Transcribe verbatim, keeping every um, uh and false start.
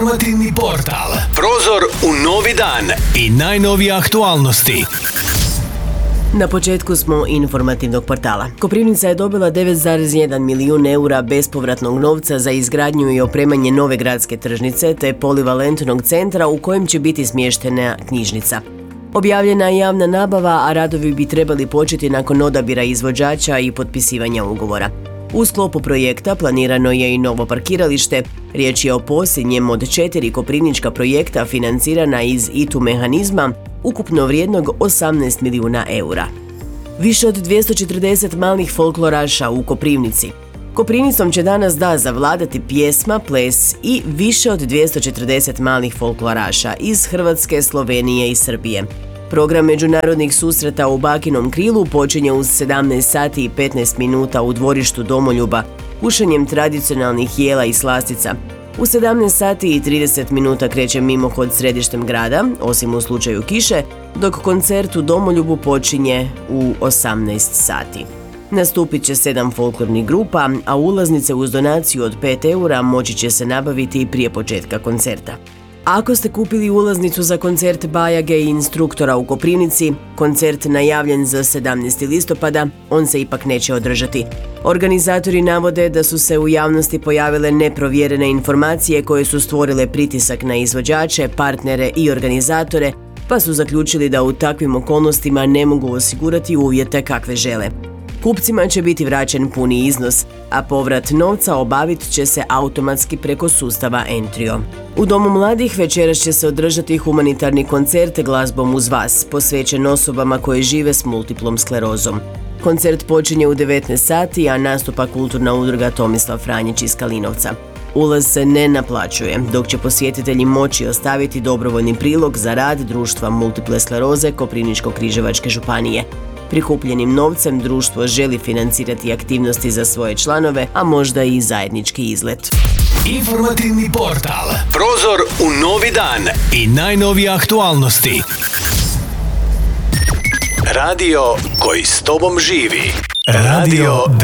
Informativni portal. Prozor u novi dan i najnovije aktualnosti. Na početku smo informativnog portala. Koprivnica je dobila devet zarez jedan milijun eura bespovratnog novca za izgradnju i opremanje nove gradske tržnice te polivalentnog centra u kojem će biti smještena knjižnica. Objavljena je javna nabava, a radovi bi trebali početi nakon odabira izvođača i potpisivanja ugovora. U sklopu projekta planirano je i novo parkiralište. Riječ je o posljednjem od četiri koprivnička projekta financirana iz I T U mehanizma, ukupno vrijednog osamnaest milijuna eura. Više od dvjesto četrdeset malih folkloraša u Koprivnici. Koprivnicom će danas da zavladati pjesma, ples i više od dvjesto četrdeset malih folkloraša iz Hrvatske, Slovenije i Srbije. Program međunarodnih susreta u Bakinom krilu počinje uz sedamnaest sati i petnaest minuta u dvorištu Domoljuba, kušanjem tradicionalnih jela i slastica. U sedamnaest sati i trideset minuta kreće mimohod središtem grada, osim u slučaju kiše, dok koncert u Domoljubu počinje u osamnaest sati. Nastupit će sedam folklornih grupa, a ulaznice uz donaciju od pet eura moći će se nabaviti prije početka koncerta. Ako ste kupili ulaznicu za koncert Bajage i instruktora u Koprivnici, koncert najavljen za sedamnaesti listopada, on se ipak neće održati. Organizatori navode da su se u javnosti pojavile neprovjerene informacije koje su stvorile pritisak na izvođače, partnere i organizatore, pa su zaključili da u takvim okolnostima ne mogu osigurati uvjete kakve žele. Kupcima će biti vraćen puni iznos, a povrat novca obavit će se automatski preko sustava Entrio. U Domu mladih večeras će se održati humanitarni koncert Glazbom uz vas, posvećen osobama koje žive s multiplom sklerozom. Koncert počinje u devetnaest sati, a nastupa kulturna udruga Tomislav Franjić iz Kalinovca. Ulaz se ne naplaćuje, dok će posjetitelji moći ostaviti dobrovoljni prilog za rad društva multiple skleroze Koprivničko-križevačke županije. Prikupljenim novcem društvo želi financirati aktivnosti za svoje članove, a možda i zajednički izlet. Informativni portal. Prozor u novi dan i najnovije aktualnosti. Radio koji s tobom živi. Radio